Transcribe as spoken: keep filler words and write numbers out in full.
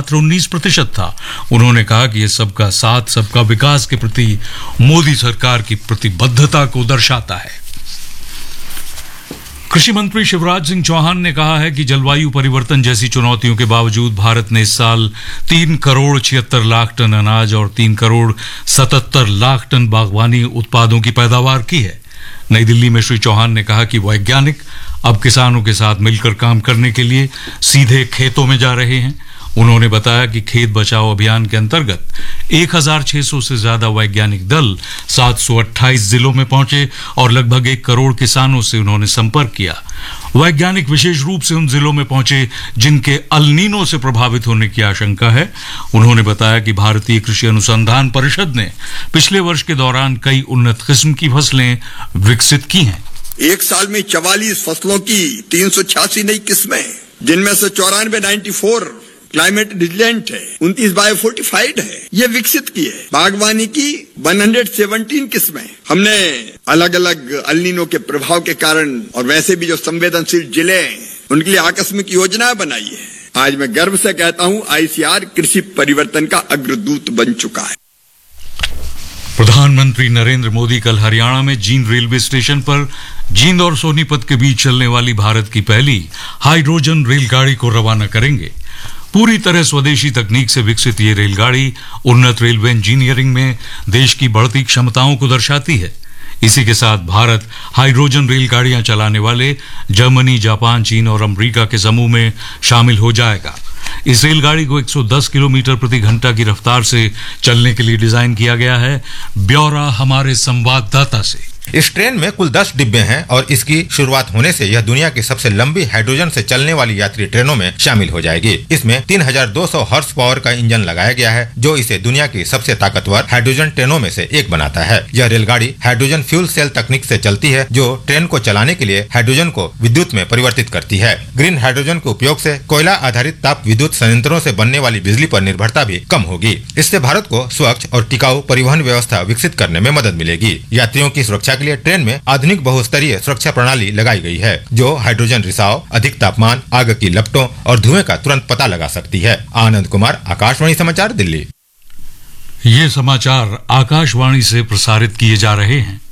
मात्र उन्नीस प्रतिशत था। उन्होंने कहा कि यह सबका साथ सबका विकास के प्रति मोदी सरकार की प्रतिबद्धता को दर्शाता है। कृषि मंत्री शिवराज सिंह चौहान ने कहा है कि जलवायु परिवर्तन जैसी चुनौतियों के बावजूद भारत ने इस साल तीन करोड़ छिहत्तर लाख टन अनाज और तीन करोड़ सतहत्तर लाख टन बागवानी उत्पादों की पैदावार की है। नई दिल्ली में श्री चौहान ने कहा कि वैज्ञानिक अब किसानों के साथ मिलकर काम करने के लिए सीधे खेतों में जा रहे हैं। उन्होंने बताया कि खेत बचाओ अभियान के अंतर्गत एक हज़ार छह सौ से ज्यादा वैज्ञानिक दल सात सौ अट्ठाईस जिलों में पहुंचे और लगभग एक करोड़ किसानों से उन्होंने संपर्क किया। वैज्ञानिक विशेष रूप से उन जिलों में पहुंचे जिनके अल नीनो से प्रभावित होने की आशंका है। उन्होंने बताया कि भारतीय कृषि अनुसंधान परिषद ने पिछले वर्ष के दौरान कई उन्नत किस्म की फसलें विकसित की हैं। एक साल में चवालीस फसलों की तीन सौ छियासी नई किस्में, जिनमें से चौरानवे नाइन्टी फोर क्लाइमेट रिजिलेंट है, उनतीस बायो फोर्टिफाइड है, ये विकसित की है। बागवानी की एक सौ सत्रह किस्में हमने अलग अलग अल नीनो के प्रभाव के कारण और वैसे भी जो संवेदनशील जिले हैं उनके लिए आकस्मिक योजनाएं बनाई है। आज मैं गर्व से कहता हूं आईसीआर कृषि परिवर्तन का अग्रदूत बन चुका है। प्रधानमंत्री नरेंद्र मोदी कल हरियाणा में जींद रेलवे स्टेशन पर जींद और सोनीपत के बीच चलने वाली भारत की पहली हाइड्रोजन रेलगाड़ी को रवाना करेंगे। पूरी तरह स्वदेशी तकनीक से विकसित ये रेलगाड़ी उन्नत रेलवे इंजीनियरिंग में देश की बढ़ती क्षमताओं को दर्शाती है। इसी के साथ भारत हाइड्रोजन रेलगाड़ियां चलाने वाले जर्मनी, जापान, चीन और अमेरिका के समूह में शामिल हो जाएगा। इस रेलगाड़ी को एक सौ दस किलोमीटर प्रति घंटा की रफ्तार से चलने के लिए डिजाइन किया गया है। ब्यौरा हमारे संवाददाता से। इस ट्रेन में कुल दस डिब्बे हैं और इसकी शुरुआत होने से यह दुनिया की सबसे लंबी हाइड्रोजन से चलने वाली यात्री ट्रेनों में शामिल हो जाएगी। इसमें तीन हज़ार दो सौ हॉर्स पावर का इंजन लगाया गया है, जो इसे दुनिया की सबसे ताकतवर हाइड्रोजन ट्रेनों में से एक बनाता है। यह रेलगाड़ी हाइड्रोजन फ्यूल सेल तकनीक से चलती है, जो ट्रेन को चलाने के लिए हाइड्रोजन को विद्युत में परिवर्तित करती है। ग्रीन हाइड्रोजन के उपयोग से कोयला आधारित ताप विद्युत संयंत्रों से बनने वाली बिजली पर निर्भरता भी कम होगी। इससे भारत को स्वच्छ और टिकाऊ परिवहन व्यवस्था विकसित करने में मदद मिलेगी। यात्रियों की सुरक्षा के लिए ट्रेन में आधुनिक बहुस्तरीय सुरक्षा प्रणाली लगाई गई है, जो हाइड्रोजन रिसाव, अधिक तापमान, आग की लपटों और धुएं का तुरंत पता लगा सकती है। आनंद कुमार, आकाशवाणी समाचार, दिल्ली। ये समाचार आकाशवाणी से प्रसारित किए जा रहे हैं।